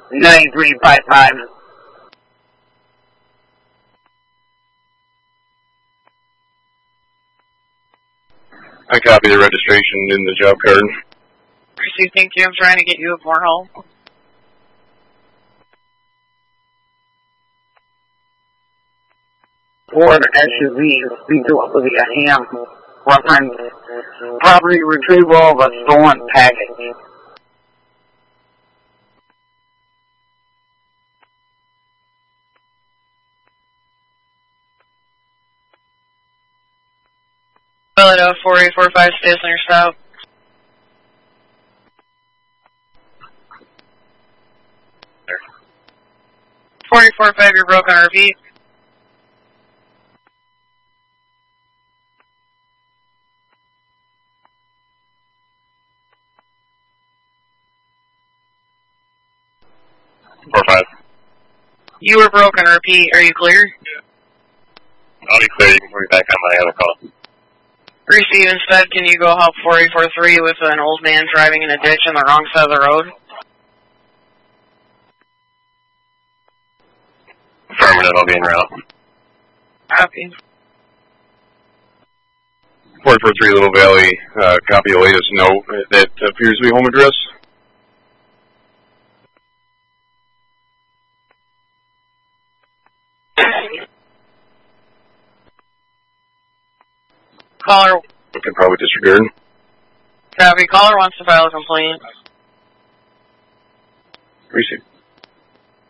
9355. I copy the registration in the job card. Chrissy, thank you. I'm trying to get you more help. Ford SUV speed to Olivia Ham. Reference property retrieval of a stolen package. Philadelphia 4845, stays on your stop. There. 4845, you're broken, repeat. You were broken, repeat. Are you clear? I'll be clear. You can put me back on my other call. Receive instead, can you go help 4843 with an old man driving in a ditch on the wrong side of the road? Affirmative, I'll be en route. Copy. 443 Little Valley, copy the latest note that appears to be home address. Caller. We can probably disregard. Copy. Caller wants to file a complaint. Receive.